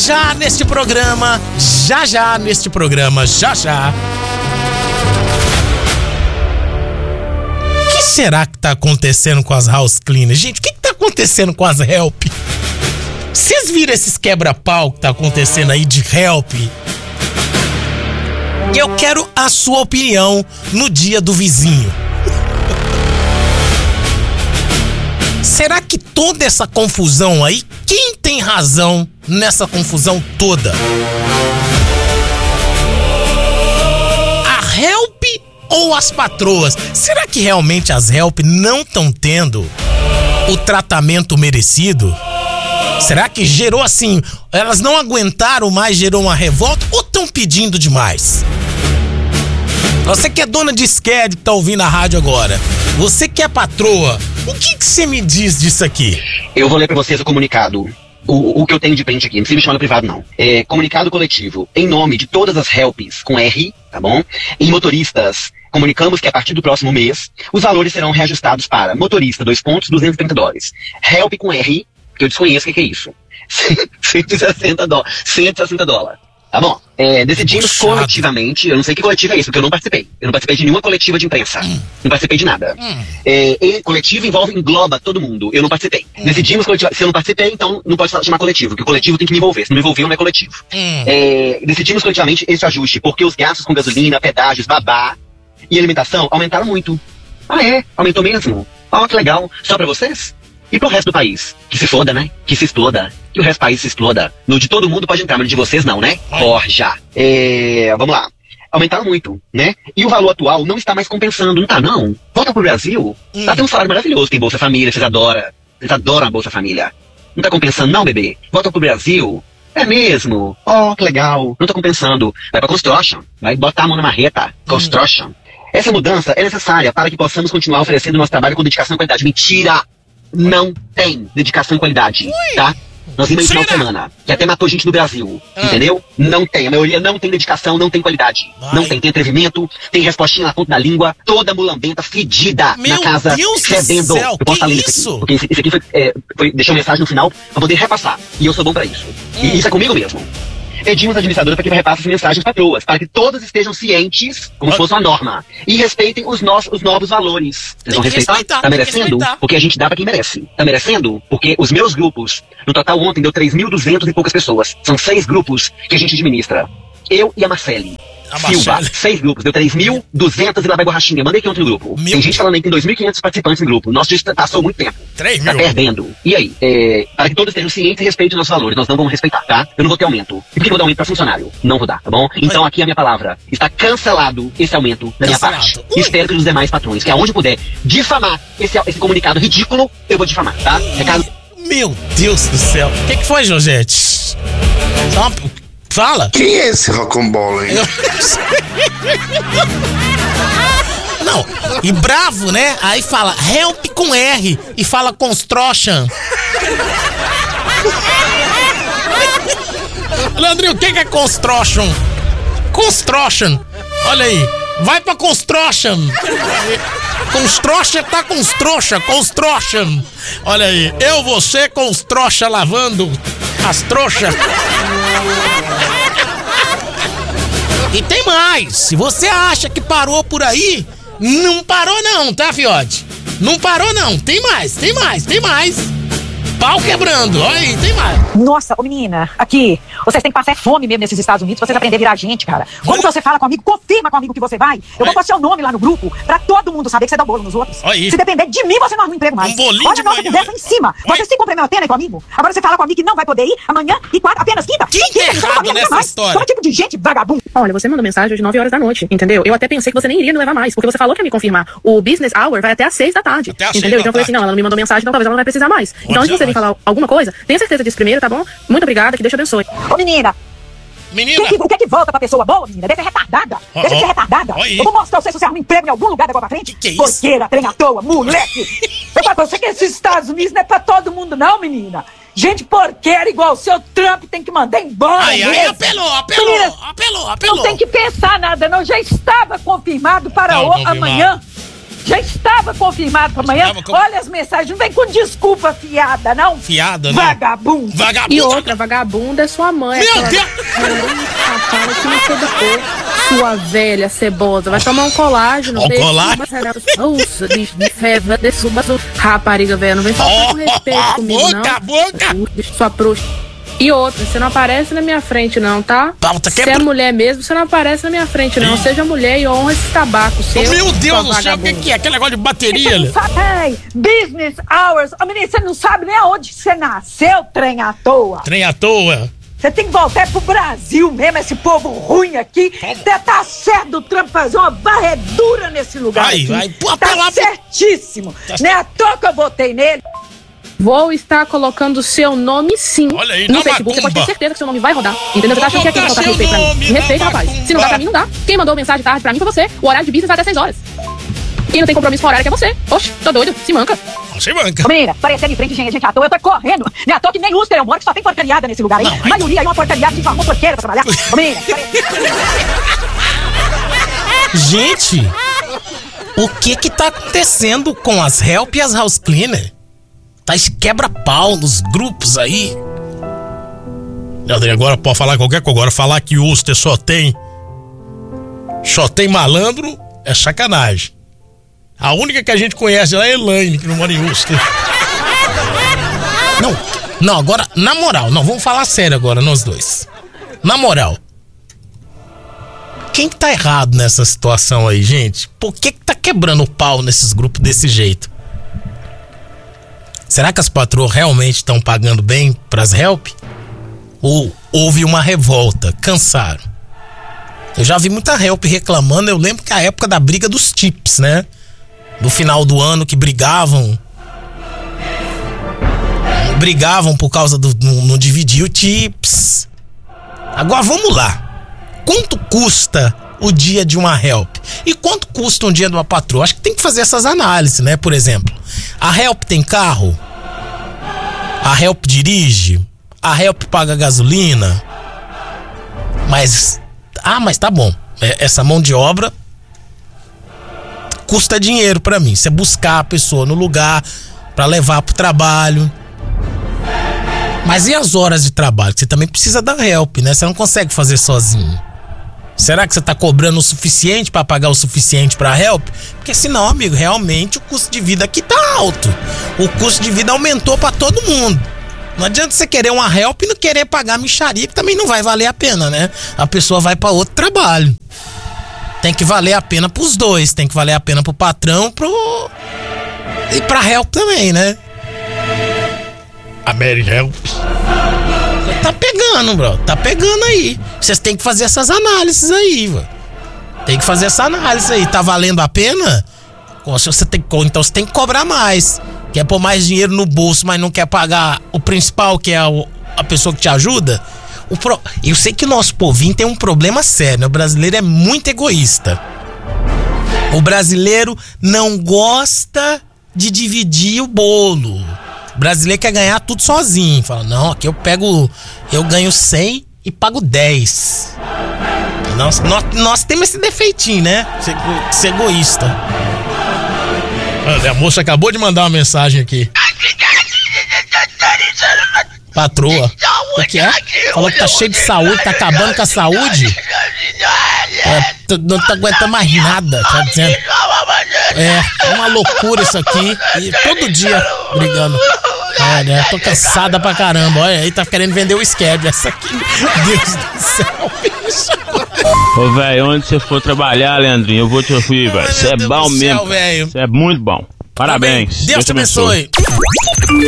já neste programa, O que será que tá acontecendo com as house cleaners? Gente, o que tá acontecendo com as help? Vocês viram esses quebra-pau que tá acontecendo aí de help? Eu quero a sua opinião no dia do vizinho. Será que toda essa confusão aí, quem tem razão nessa confusão toda? A help ou as patroas? Será que realmente as help não estão tendo o tratamento merecido? Será que gerou assim, elas não aguentaram mais, gerou uma revolta ou estão pedindo demais? Você que é dona de schedule que tá ouvindo a rádio agora, você que é patroa, o que você me diz disso aqui? Eu vou ler pra vocês o comunicado. O que eu tenho de print aqui, não precisa me chamar no privado não. Comunicado coletivo, em nome de todas as helps com R, tá bom? E motoristas, comunicamos que a partir do próximo mês, os valores serão reajustados para motorista, $230. Help com R, que eu desconheço o que é isso. $160. Tá bom? Decidimos coletivamente, eu não sei que coletivo é isso, porque eu não participei. Eu não participei de nenhuma coletiva de imprensa. Não participei de nada. Coletivo engloba todo mundo. Eu não participei. Decidimos coletivamente. Se eu não participei, então não pode chamar coletivo, porque o coletivo tem que me envolver. Se não me envolver, não é coletivo. Decidimos coletivamente esse ajuste, porque os gastos com gasolina, pedágios, babá e alimentação aumentaram muito. Ah, é? Aumentou mesmo? Ah, que legal. Só pra vocês? E pro resto do país? Que se foda, né? Que se exploda. Que o resto do país se exploda. No de todo mundo pode entrar, mas no de vocês não, né? Forja. Vamos lá. Aumentaram muito, né? E o valor atual não está mais compensando. Não tá, não. Volta pro Brasil. Lá tem um salário maravilhoso. Tem Bolsa Família, vocês adoram. Vocês adoram a Bolsa Família. Não tá compensando, não, bebê? Volta pro Brasil. É mesmo? Oh, que legal. Não tá compensando. Vai pra construction. Vai botar a mão na marreta. Construction. Essa mudança é necessária para que possamos continuar oferecendo nosso trabalho com dedicação e qualidade. Mentira! Não tem dedicação e qualidade, tá? Nós vimos isso no final de semana, que até matou gente no Brasil, entendeu? Não tem, a maioria não tem dedicação, não tem qualidade. Não tem atrevimento, tem respostinha na ponta da língua, toda mulambenta, fedida na casa, fedendo. Eu posso estar lendo isso aqui, porque isso aqui deixou mensagem no final pra poder repassar. E eu sou bom pra isso. E isso é comigo mesmo. Pedimos à administradora para que repasse as mensagens patroas, para que todos estejam cientes, como se fosse uma norma, e respeitem os novos valores. Vocês vão respeitar? Tá merecendo? Porque a gente dá para quem merece. Tá merecendo? Porque os meus grupos, no total ontem deu 3.200 e poucas pessoas. São 6 grupos que a gente administra. Eu e a Marcele Silva, 6 grupos, deu 3.200 e lá vai borrachinha. Mandei aqui ontem no grupo. Tem gente falando aí que tem 2.500 participantes no grupo. Nosso dia passou muito tempo. 3 mil. Tá perdendo. E aí? Para que todos estejam cientes e respeitem os nossos valores. Nós não vamos respeitar, tá? Eu não vou ter aumento. E por que eu vou dar aumento para funcionário? Não vou dar, tá bom? Então aqui a minha palavra. Está cancelado esse aumento da minha parte. Espero que os demais patrões, que aonde puder difamar esse comunicado ridículo, eu vou difamar, tá? Recado. Meu Deus do céu. O que foi, Josete? Fala. Quem é esse rocambole aí? Não, e bravo, né? Aí fala help com R e fala construction. Leandrinho, o que é construction? Construction. Olha aí. Vai pra construction. Construction tá construction. Olha aí. Você com os trouxa lavando as trouxas. E tem mais. Se você acha que parou por aí, não parou não, tá, fiote? Não parou não. Tem mais. Pau quebrando, olha aí, tem mais. Nossa, ô menina, aqui, vocês têm que passar fome mesmo nesses Estados Unidos pra vocês aprenderem a virar gente, cara. Quando você fala com amigo, confirma com amigo que você vai. Eu vou pôr seu nome lá no grupo pra todo mundo saber que você dá o bolo nos outros. Aí. Se depender de mim, você não arruma emprego mais. Olha a nossa conversa em cima. Você se complementa com o amigo. Agora você fala com o amigo que não vai poder ir amanhã e apenas quinta. Quem é errado nessa história? Qual tipo de gente vagabundo? Olha, você mandou mensagem às 9 horas da noite, entendeu? Eu até pensei que você nem iria me levar mais, porque você falou que ia me confirmar. O business hour vai até às 6 da tarde. Entendeu? Então eu falei assim, não, ela não me mandou mensagem, então talvez ela não vai precisar mais. Então antes de você vir falar alguma coisa, tenha certeza disso primeiro, tá bom? Muito obrigada, que Deus te abençoe. Ô menina! O que é que volta pra pessoa boa, menina? Deve ser retardada. Deve ser retardada. Eu vou mostrar você se você arruma emprego em algum lugar daqui pra frente. Que é isso? Porqueira, trem à toa, moleque. Eu falo pra você que esses Estados Unidos não é pra todo mundo não, menina. Gente porqueira igual o seu Trump tem que mandar embora. Aí, apelou. Não tem que pensar nada, não. Já estava confirmado para amanhã. Já estava confirmado para amanhã. Olha as mensagens, não vem com desculpa fiada, não. Fiada, né? Vagabundo. E outra, vagabunda é sua mãe. Meu Deus! Fala que não foi depois. Sua velha cebosa. Vai tomar um colágeno. Colágeno? Rapariga, velho, não vem falar com respeito comigo, não. Boca! Sua trouxa. E outra, você não aparece na minha frente, não, tá? Se é mulher mesmo, você não aparece na minha frente, não. Seja mulher e honra esse tabaco seu. Meu Deus do céu, o que é? Aquele negócio de bateria? Ei, business hours. Ô, menina, você não sabe nem aonde você nasceu, trem à toa. Trem à toa? Você tem que voltar pro Brasil mesmo, esse povo ruim aqui. Você tá certo do Trump fazer uma varredura nesse lugar aqui. Tá certíssimo. Não é à toa que eu votei nele. Vou estar colocando o seu nome, sim. Olha aí, no Facebook. Você pode ter certeza que seu nome vai rodar. Entendeu? Você tá achando que é quem vai colocar respeito pra mim? Me respeita, rapaz. Se não dá pra mim, não dá. Quem mandou mensagem tarde pra mim foi você. O horário de business vai até 6 horas. Quem não tem compromisso com o horário que é você. Oxe, tô doido. Se manca. Se manca. Ô, menina, parecendo em frente de gente à toa, eu tô correndo. Não é à toa que nem Uster eu moro, que só tem porcariada nesse lugar aí. A maioria aí é uma porcariada de farmou porqueira pra trabalhar. Ô, menina, Gente, o que tá acontecendo com as help e as house cleaner? Tá esse quebra-pau nos grupos aí. Agora pode falar qualquer coisa. Agora falar que Uster só tem malandro é sacanagem. A única que a gente conhece é a Elaine, que não mora em Uster. Não, agora, na moral, não, vamos falar sério agora, nós dois. Na moral. Quem que tá errado nessa situação aí, gente? Por que tá quebrando o pau nesses grupos desse jeito? Será que as patroas realmente estão pagando bem pras help? Ou houve uma revolta, cansaram? Eu já vi muita help reclamando, eu lembro que a época da briga dos tips, né? No final do ano que brigavam por causa do não dividir o tips. Agora vamos lá. Quanto custa o dia de uma help? E quanto custa um dia de uma patroa? Acho que tem que fazer essas análises, né? Por exemplo, a help tem carro? A help dirige? A help paga gasolina? Mas tá bom. Essa mão de obra custa dinheiro pra mim. Você buscar a pessoa no lugar pra levar pro trabalho. Mas e as horas de trabalho? Você também precisa da help, né? Você não consegue fazer sozinho. Será que você tá cobrando o suficiente pra pagar o suficiente pra help? Porque senão, amigo, realmente o custo de vida aqui tá alto. O custo de vida aumentou pra todo mundo. Não adianta você querer uma help e não querer pagar a mixaria, que também não vai valer a pena, né? A pessoa vai pra outro trabalho. Tem que valer a pena pros dois. Tem que valer a pena pro patrão e pra help também, né? A Mary Help. Tá pegando, bro. Tá pegando aí. Vocês têm que fazer essas análises aí, bro. Tem que fazer essa análise aí. Tá valendo a pena? Então você tem que cobrar mais. Quer pôr mais dinheiro no bolso, mas não quer pagar o principal, que é a pessoa que te ajuda? Eu sei que o nosso povinho tem um problema sério, né? O brasileiro é muito egoísta. O brasileiro não gosta de dividir o bolo. O brasileiro quer ganhar tudo sozinho. Fala, não, aqui eu ganho 100 e pago 10. Nós temos esse defeitinho, né? Ser egoísta. A moça acabou de mandar uma mensagem aqui. Patroa. O que é? Falou que tá cheio de saúde, tá acabando com a saúde. Não tá aguentando mais nada, tá dizendo? É uma loucura isso aqui. E todo dia brigando. Né? Tô cansada pra caramba. Olha aí, tá querendo vender o schedule. Essa aqui, Deus do céu, bicho. Ô, velho, onde você for trabalhar, Leandrinho, eu vou te ouvir, velho. Você é bom mesmo. Você é muito bom. Parabéns. Deus te abençoe.